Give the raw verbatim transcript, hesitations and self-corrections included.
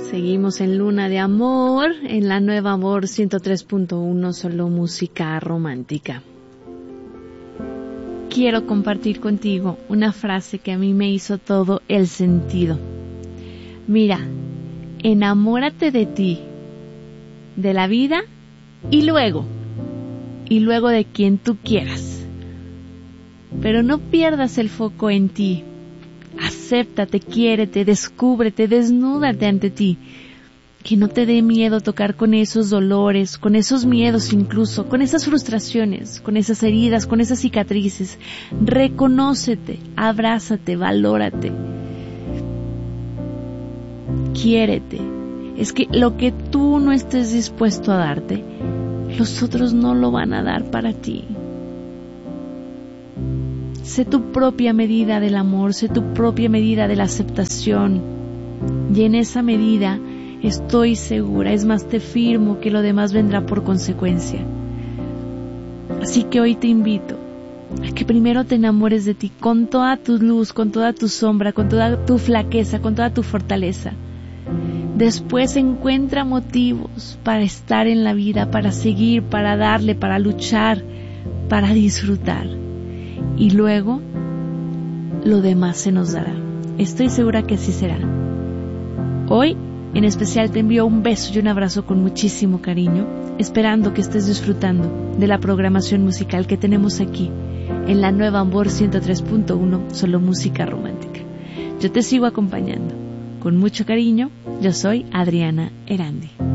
Seguimos en Luna de Amor, en la Nueva Amor ciento tres punto uno, solo música romántica. Quiero compartir contigo una frase que a mí me hizo todo el sentido. Mira, enamórate de ti, de la vida y luego, y luego de quien tú quieras. Pero no pierdas el foco en ti. Acéptate, quiérete, descúbrete, desnúdate ante ti. Que no te dé miedo tocar con esos dolores, con esos miedos incluso, con esas frustraciones, con esas heridas, con esas cicatrices. Reconócete, abrázate, valórate. Quiérete. Es que lo que tú no estés dispuesto a darte, los otros no lo van a dar para ti. Sé tu propia medida del amor, sé tu propia medida de la aceptación. Y en esa medida estoy segura, es más, te firmo que lo demás vendrá por consecuencia. Así que hoy te invito a que primero te enamores de ti con toda tu luz, con toda tu sombra, con toda tu flaqueza, con toda tu fortaleza. Después encuentra motivos para estar en la vida, para seguir, para darle, para luchar, para disfrutar. Y luego, lo demás se nos dará. Estoy segura que así será. Hoy, en especial, te envío un beso y un abrazo con muchísimo cariño, esperando que estés disfrutando de la programación musical que tenemos aquí, en la Nueva Amor ciento tres punto uno, solo música romántica. Yo te sigo acompañando. Con mucho cariño, yo soy Adriana Erandi.